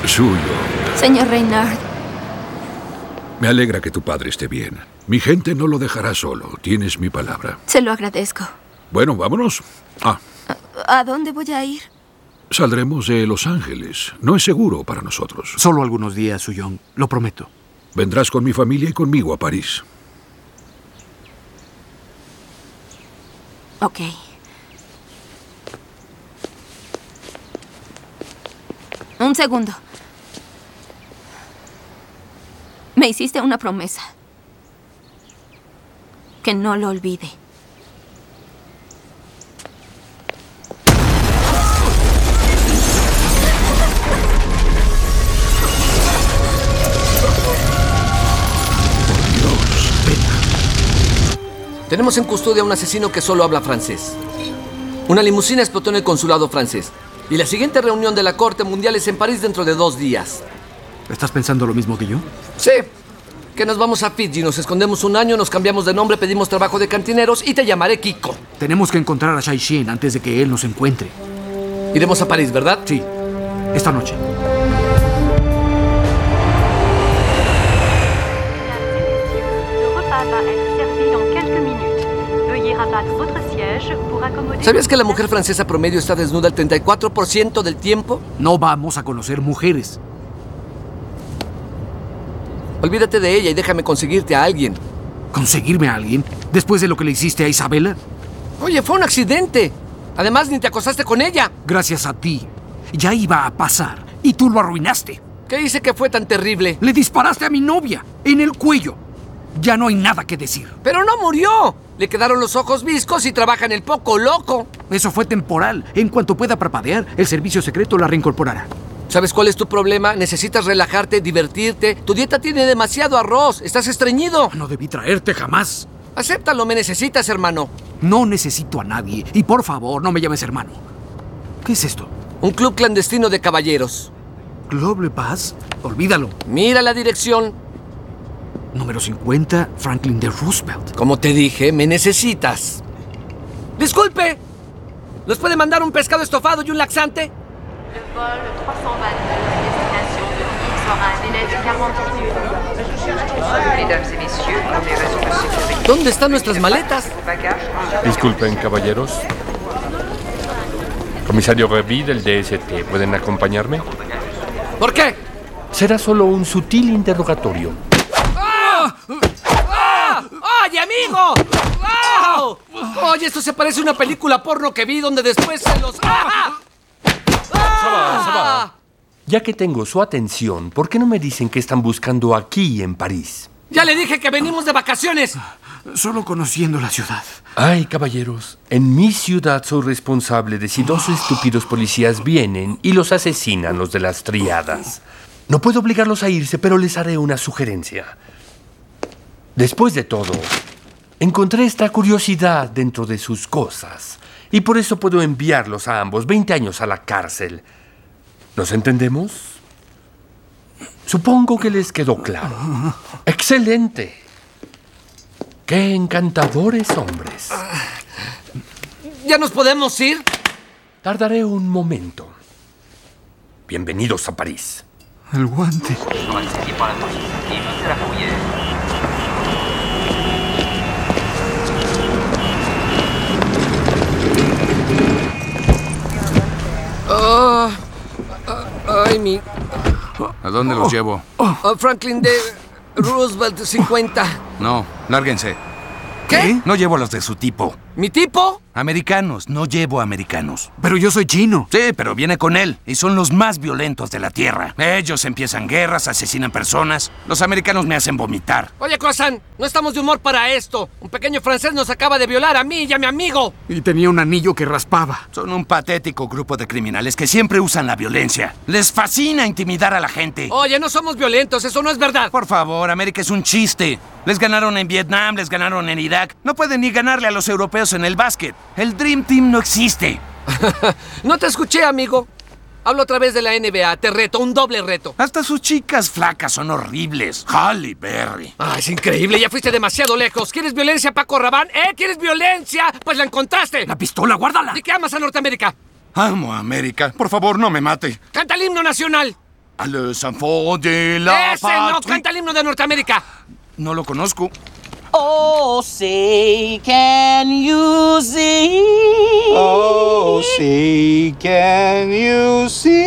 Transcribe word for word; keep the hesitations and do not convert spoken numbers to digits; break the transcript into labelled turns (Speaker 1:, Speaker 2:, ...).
Speaker 1: Suyo.
Speaker 2: Señor Reynard.
Speaker 1: Me alegra que tu padre esté bien. Mi gente no lo dejará solo. Tienes mi palabra.
Speaker 2: Se lo agradezco.
Speaker 1: Bueno, vámonos. Ah.
Speaker 2: ¿A, a dónde voy a ir?
Speaker 1: Saldremos de Los Ángeles. No es seguro para nosotros.
Speaker 3: Solo algunos días, Su-Young. Lo prometo.
Speaker 1: Vendrás con mi familia y conmigo a París.
Speaker 2: Ok. Un segundo. Me hiciste una promesa. Que no lo olvide.
Speaker 4: Tenemos en custodia a un asesino que solo habla francés. Una limusina explotó en el consulado francés. Y la siguiente reunión de la Corte Mundial es en París dentro de dos días.
Speaker 3: ¿Estás pensando lo mismo que yo?
Speaker 4: Sí. Que nos vamos a Fiji, nos escondemos un año, nos cambiamos de nombre, pedimos trabajo de cantineros y te llamaré Kiko.
Speaker 3: Tenemos que encontrar a Shai Xin antes de que él nos encuentre.
Speaker 4: Iremos a París, ¿verdad?
Speaker 3: Sí. Esta noche.
Speaker 4: ¿Sabías que la mujer francesa promedio está desnuda el treinta y cuatro por ciento del tiempo?
Speaker 3: No vamos a conocer mujeres.
Speaker 4: Olvídate de ella y déjame conseguirte a alguien.
Speaker 3: ¿Conseguirme a alguien? ¿Después de lo que le hiciste a Isabela?
Speaker 4: Oye, fue un accidente. Además, ni te acostaste con ella.
Speaker 3: Gracias a ti. Ya iba a pasar y tú lo arruinaste.
Speaker 4: ¿Qué hice que fue tan terrible?
Speaker 3: Le disparaste a mi novia en el cuello. Ya no hay nada que decir.
Speaker 4: ¡Pero no murió! Le quedaron los ojos viscos y trabaja en el poco loco.
Speaker 3: Eso fue temporal. En cuanto pueda parpadear, el servicio secreto la reincorporará.
Speaker 4: ¿Sabes cuál es tu problema? Necesitas relajarte, divertirte. Tu dieta tiene demasiado arroz. Estás estreñido.
Speaker 3: No debí traerte jamás.
Speaker 4: Acéptalo, me necesitas, hermano.
Speaker 3: No necesito a nadie. Y por favor, no me llames hermano. ¿Qué es esto?
Speaker 4: Un club clandestino de caballeros.
Speaker 3: ¿Club Le Paz? Olvídalo.
Speaker 4: Mira la dirección.
Speaker 3: Número cincuenta, Franklin D. Roosevelt.
Speaker 4: Como te dije, me necesitas. ¡Disculpe! ¿Nos puede mandar un pescado estofado y un laxante?
Speaker 5: Le vol trois cent vingt-deux, destination de Nice, aura un délai de quarante minutes. Mesdames et messieurs, pour des raisons de sécurité.
Speaker 4: ¿Dónde están nuestras maletas?
Speaker 6: Disculpen, caballeros. Comisario Revy del D S T, ¿pueden acompañarme?
Speaker 4: ¿Por qué?
Speaker 6: Será solo un sutil interrogatorio.
Speaker 4: ¡Ah! ¡Ah! ¡Oye, amigo! ¡Ah! Oye, esto se parece a una película porno que vi donde después se los... ¡Ah!
Speaker 6: Saba, Saba. Ya que tengo su atención, ¿por qué no me dicen qué están buscando aquí en París?
Speaker 4: Ya le dije que venimos de vacaciones.
Speaker 3: Solo conociendo la ciudad.
Speaker 6: Ay, caballeros, en mi ciudad soy responsable de si dos estúpidos policías vienen y los asesinan los de las triadas. No puedo obligarlos a irse, pero les haré una sugerencia. Después de todo, encontré esta curiosidad dentro de sus cosas y por eso puedo enviarlos a ambos veinte años a la cárcel. ¿Nos entendemos? Supongo que les quedó claro. ¡Excelente! ¡Qué encantadores hombres!
Speaker 4: ¿Ya nos podemos ir?
Speaker 6: Tardaré un momento. Bienvenidos a París.
Speaker 3: El guante.
Speaker 4: Oh, ay, mi...
Speaker 7: ¿A dónde los llevo?
Speaker 4: Oh, Franklin D. Roosevelt cincuenta.
Speaker 7: No, lárguense.
Speaker 4: ¿Qué?
Speaker 7: No llevo a los de su tipo.
Speaker 4: ¿Mi tipo?
Speaker 7: Americanos, no llevo americanos.
Speaker 3: Pero yo soy chino.
Speaker 7: Sí, pero viene con él. Y son los más violentos de la Tierra. Ellos empiezan guerras, asesinan personas. Los americanos me hacen vomitar.
Speaker 4: Oye, Croissant, no estamos de humor para esto. Un pequeño francés nos acaba de violar a mí y a mi amigo.
Speaker 3: Y tenía un anillo que raspaba.
Speaker 7: Son un patético grupo de criminales que siempre usan la violencia. Les fascina intimidar a la gente.
Speaker 4: Oye, no somos violentos, eso no es verdad.
Speaker 7: Por favor, América es un chiste. Les ganaron en Vietnam, les ganaron en Irak. No pueden ni ganarle a los europeos en el básquet. El Dream Team no existe.
Speaker 4: No te escuché, amigo. Hablo otra vez de la N B A. Te reto, un doble reto.
Speaker 7: Hasta sus chicas flacas son horribles. Halle Berry.
Speaker 4: Ah, es increíble. Ya fuiste demasiado lejos. ¿Quieres violencia, Paco Rabanne? ¿Eh? ¿Quieres violencia? Pues la encontraste.
Speaker 3: La pistola, guárdala.
Speaker 4: ¿De qué amas a Norteamérica?
Speaker 7: Amo a América. Por favor, no me mate.
Speaker 4: Canta el himno nacional.
Speaker 7: A los enfants de la
Speaker 4: ¡Ese no! ¡Canta el himno de Norteamérica!
Speaker 7: No lo conozco.
Speaker 8: Oh, say, can you see?
Speaker 9: Oh, say, can you see?